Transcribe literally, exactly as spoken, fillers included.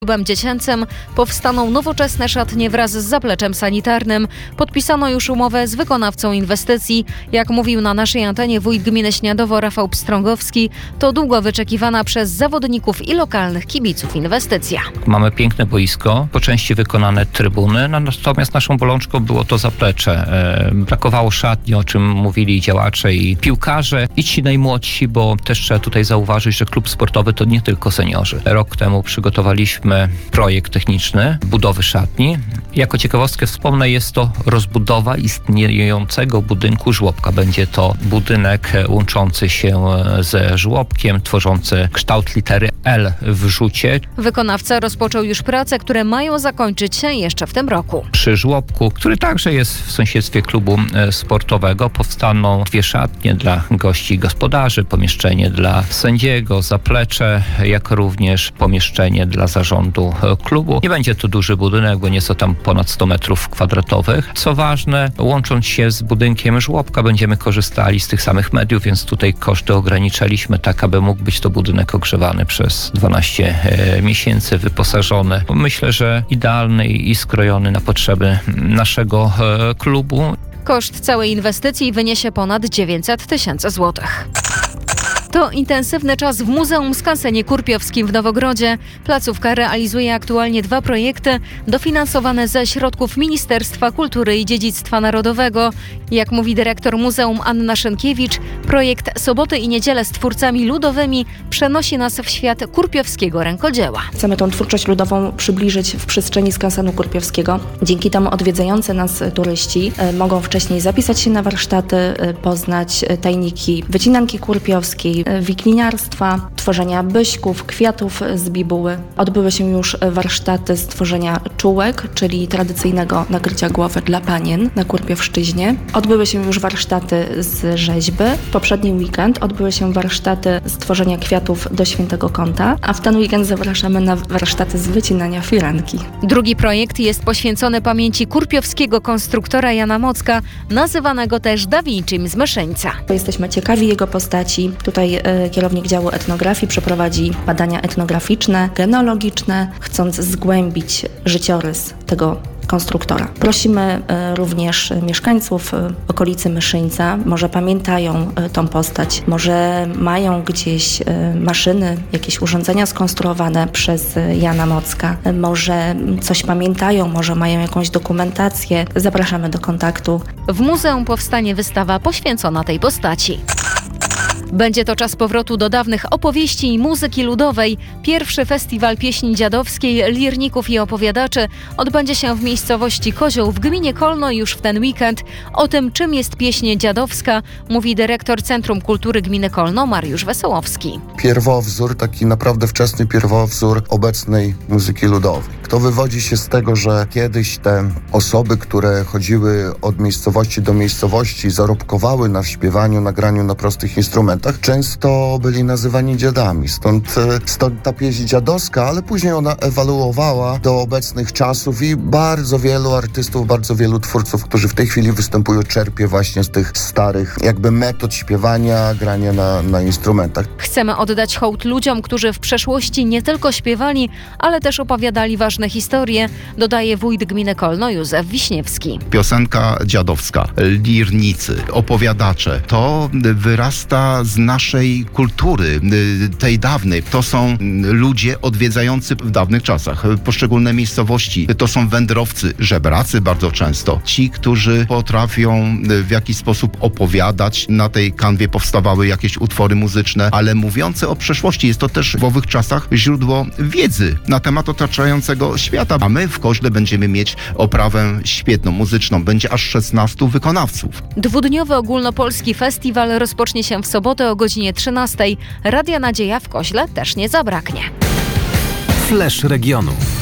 klubem dziecięcym powstaną nowoczesne szatnie wraz z zapleczem sanitarnym. Podpisano już umowę z wykonawcą inwestycji. Jak mówił na naszej antenie wójt gminy Śniadowo Rafał Pstrągowski, to długo wyczekiwana przez zawodników i lokalnych kibiców inwestycja. Mamy piękne boisko, po części wykonane trybuny, natomiast naszą bolączką było to zaplecze. Brakowało szatni, o czym mówili działacze i piłkarze, i ci najmłodsi, bo też trzeba tutaj zauważyć, że klub sportowy to nie tylko seniorzy. Rok temu przygotowaliśmy projekt techniczny budowy szatni. Jako ciekawostkę wspomnę, jest to rozbudowa istniejącego budynku żłobka. Będzie to budynek łączący się ze żłobkiem, tworzący kształt litery L w rzucie. Wykonawca rozpoczął już prace, które mają zakończyć się jeszcze w tym roku. Przy żłobku, który także jest w sąsiedztwie klubu sportowego, powstaną dwie szatnie dla gości i gospodarzy, pomieszczenie dla sędziego, zaplecze, jak również pomieszczenie dla zarządu klubu. Nie będzie to duży budynek, bo nieco tam ponad sto metrów kwadratowych. Co ważne, łącząc się z budynkiem żłobka, będziemy korzystali z tych samych mediów, więc tutaj koszty ograniczaliśmy tak, aby mógł być to budynek ogrzewany przez dwanaście miesięcy, wyposażony. Myślę, że idealny i skrojony na potrzeby naszego klubu. Koszt całej inwestycji wyniesie ponad dziewięćset tysięcy złotych. To intensywny czas w Muzeum Skansenie Kurpiowskim w Nowogrodzie. Placówka realizuje aktualnie dwa projekty dofinansowane ze środków Ministerstwa Kultury i Dziedzictwa Narodowego. Jak mówi dyrektor muzeum Anna Szynkiewicz, projekt Soboty i Niedziele z twórcami ludowymi przenosi nas w świat kurpiowskiego rękodzieła. Chcemy tą twórczość ludową przybliżyć w przestrzeni skansenu kurpiowskiego. Dzięki temu odwiedzający nas turyści mogą wcześniej zapisać się na warsztaty, poznać tajniki wycinanki kurpiowskiej, wikliniarstwa, tworzenia byśków, kwiatów z bibuły. Odbyły się już warsztaty z tworzenia czułek, czyli tradycyjnego nakrycia głowy dla panien na Kurpiowszczyźnie. Odbyły się już warsztaty z rzeźby. W poprzedni weekend odbyły się warsztaty z tworzenia kwiatów do świętego kąta, a w ten weekend zapraszamy na warsztaty z wycinania firanki. Drugi projekt jest poświęcony pamięci kurpiowskiego konstruktora Jana Mocka, nazywanego też Da Vincim z Myszyńca. Jesteśmy ciekawi jego postaci. Tutaj e, kierownik działu etnografii przeprowadzi badania etnograficzne, genealogiczne, chcąc zgłębić życiorys tego konstruktora. Prosimy e, również mieszkańców e, okolicy Myszyńca, może pamiętają e, tą postać, może mają gdzieś e, maszyny, jakieś urządzenia skonstruowane przez e, Jana Mocka, e, może coś pamiętają, może mają jakąś dokumentację. Zapraszamy do kontaktu. W muzeum powstanie wystawa poświęcona tej postaci. Będzie to czas powrotu do dawnych opowieści i muzyki ludowej. Pierwszy festiwal pieśni dziadowskiej, lirników i opowiadaczy odbędzie się w miejscowości Kozioł w gminie Kolno już w ten weekend. O tym, czym jest pieśń dziadowska, mówi dyrektor Centrum Kultury Gminy Kolno Mariusz Wesołowski. Pierwowzór, taki naprawdę wczesny pierwowzór obecnej muzyki ludowej. To wywodzi się z tego, że kiedyś te osoby, które chodziły od miejscowości do miejscowości, zarobkowały na śpiewaniu, na graniu na prostych instrumentach, często byli nazywani dziadami. Stąd, stąd ta pieśń dziadowska, ale później ona ewoluowała do obecnych czasów i bardzo wielu artystów, bardzo wielu twórców, którzy w tej chwili występują, czerpie właśnie z tych starych jakby metod śpiewania, grania na, na instrumentach. Chcemy oddać hołd ludziom, którzy w przeszłości nie tylko śpiewali, ale też opowiadali ważne historie, dodaje wójt gminy Kolno Józef Wiśniewski. Piosenka dziadowska, lirnicy, opowiadacze, to wyrasta z naszej kultury, tej dawnej. To są ludzie odwiedzający w dawnych czasach poszczególne miejscowości. To są wędrowcy, żebracy bardzo często. Ci, którzy potrafią w jakiś sposób opowiadać. Na tej kanwie powstawały jakieś utwory muzyczne, ale mówiące o przeszłości. Jest to też w owych czasach źródło wiedzy na temat otaczającego świata. A my w Koźle będziemy mieć oprawę świetną, muzyczną. Będzie aż szesnastu wykonawców. Dwudniowy ogólnopolski festiwal rozpocznie się w sobotę o godzinie trzynastej. Radia Nadzieja w Koźle też nie zabraknie. Flash regionu.